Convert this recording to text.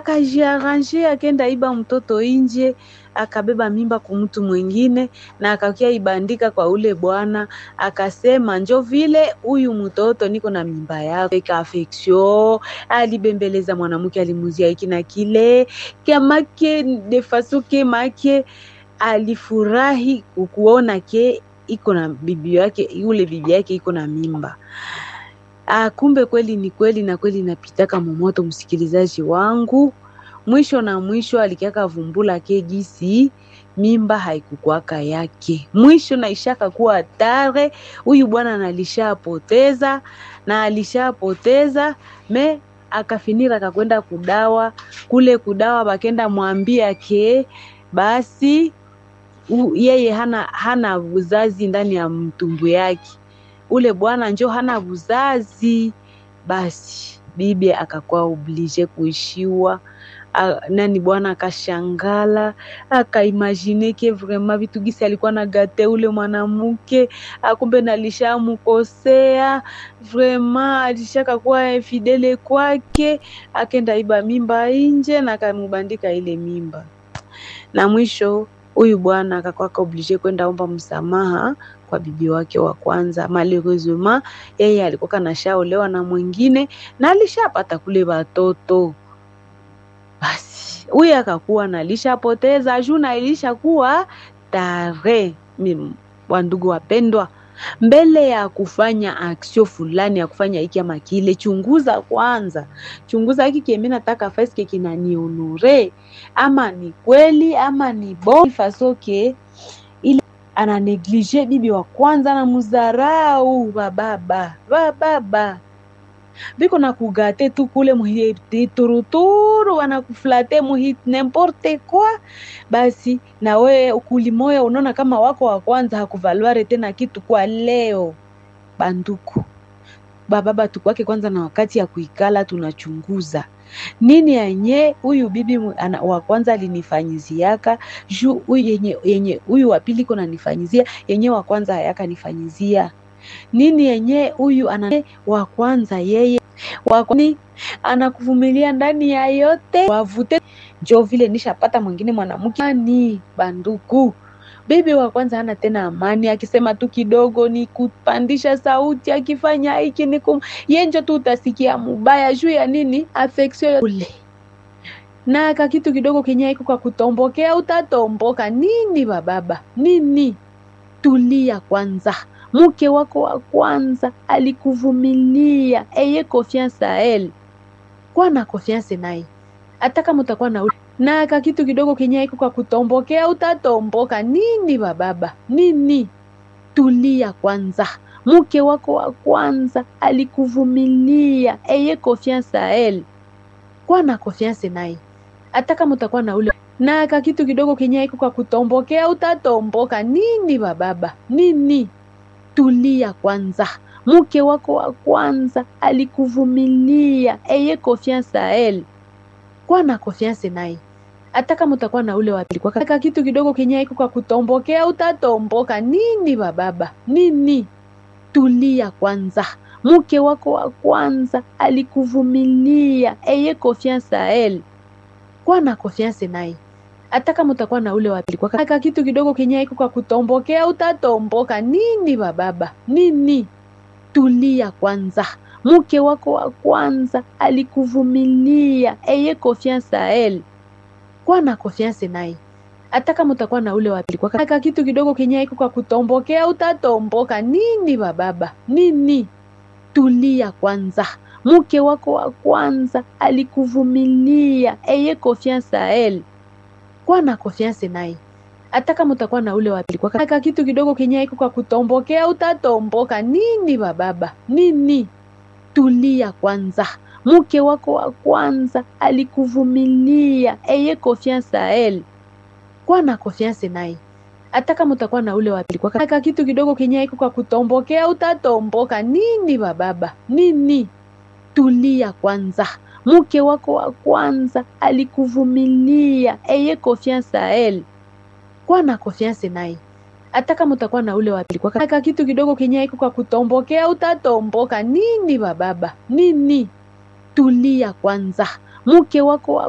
akajiarrange akenda iba mtoto nje, akabeba mimba kwa mtu mwingine na akakia ibandika kwa ule bwana, akasema njo vile huyu mtoto niko na mimba yake. Affection alibembeleza mwanamke, alimuzia hiki na kile kamake defasuke make, alifurahi kuona ke iko na bibi yake, yule bibi yake iko na mimba. Kumbe kweli ni kweli, na kweli napitaka momoto, msikilizaji wangu. Mwisho na mwisho alikiaka vumbula ke gisi mimba haikukwaka yake. Mwisho na ishaka kuwa tare, huyu bwana alishapoteza na alishapoteza me akafinira akakwenda kudawa. Kule kudawa bakenda mwambia ke basi yeye hana uzazi ndani ya mtumbu yake. Ule bwana njo hana uzazi. Basi bibi akakuwa oblige kuishiwa. Nani bwana akashangala, akaimagine ke vraiment vitu gisi alikuwa na gate ule mwanamke, kumbe nalishamukosea vraiment, alishaka kuwa infidele kwake, akenda iba mimba nje na akamubandika ile mimba. Na mwisho huyu bwana akakuwa oblige kwenda omba msamaha kwa bibi wake wa kwanza. Malheureusement yeye alikuwa kanashaolewa na mwingine na alishapata kule watoto. Basi huyu akakuwa na alishapoteza juna, ilishakuwa tare. Wandugu wapendwa, mbele ya kufanya action fulani, ya kufanya hiki ama kile, chunguza kwanza. Chunguza hiki kiemi nataka faske kinanionore, ama ni kweli ama ni bon fasoke ile ana neglige bibi wa kwanza na muzarau baba biko na kugate tu kule muhiti turuturu, wanakuflate muhiti n'importe quoi. Basi na we ukulimoya unaona kama wako wa kwanza hakuvaluare tena kitu kwa leo. Banduku baba tukwake kwanza, na wakati ya kuikala tunachunguza nini yenye huyu bibi wa kwanza alinifanyiziaka, juu yenye huyu wa pili kona nifanyizia, yenye wa kwanza hayaka nifanyizia. Nini yenye huyu wa kwanza yeye wakwani anakuvumilia ndani ya yote wavute. Njo vile nishapata mwingine mwanamke ni banduku. Bibi wa kwanza hana tena amani, akisema tu kidogo ni kupandisha sauti, akifanya hiki ni yenjo tu utasikia mubaya. Juu ya nini? Affection ule. Na kakitu kidogo kenye iko kwa kutombokea, utatomboka. Nini baba? Nini? Tulia kwanza. Mke wako wa kwanza alikuvumilia, eye confiance a elle. Kwa na confiance naye. Ataka mutakuwa na na kakitu kidogo kenye iko kwa kutombokea, utatomboka. Nini baba? Nini? Tulia kwanza. Mke wako wa kwanza alikuvumilia, eye confiance a elle. Kwa na confiance naye. Ataka mutakuwa na ule na kakitu kidogo kenye iko kwa kutombokea, utatomboka. Nini baba? Nini? Tulia kwanza. Mke wako wa kwanza alikuvumilia, eye confiance a elle. Kwa na confiance naye. Ataka mutakuwa na ule wa pili. Kwa kaka kitu kidogo kenye iko kwa kutombokea, utatomboka. Nini baba? Nini? Tulia kwanza. Mke wako wa kwanza alikuvumilia, eye confiance a elle. Kwa na confiance naye. Ataka mutakuwa na ule wa pili. Kwa kaka kitu kidogo kenye iko kwa kutombokea, utatomboka. Nini baba? Nini? Tulia kwanza. Mke wako wa kwanza alikuvumilia, eye confiance a elle. Kwa na confiance naye. Ataka mutakuwa na ule wa pili. Kwa kaka kitu kidogo kenye iko kwa kutombokea, utatomboka. Nini baba? Nini? Tulia kwanza. Mke wako wa kwanza alikuvumilia, eye confiance a elle. Kwa na confiance naye. Ataka mutakuwa na ule wa pili. Kwa kaka kitu kidogo kenye iko kwa kutombokea, utatomboka. Nini baba? Nini? Tulia kwanza. Mke wako wa kwanza alikuvumilia, eye confiance a elle. Kwa na confiance naye. Ataka mutakuwa na ule wa pili. Kwa kaka kitu kidogo kenye iko kwa kutombokea, utatomboka. Nini baba? Nini? Tulia kwanza. Mke wako wa kwanza alikuvumilia, eye confiance a elle. Kwa na confiance naye. Ataka mutakuwa na ule wa pili. Kwa kaka kitu kidogo kenye iko kwa kutombokea, utatomboka. Nini baba? Nini? Tulia kwanza. Mke wako wa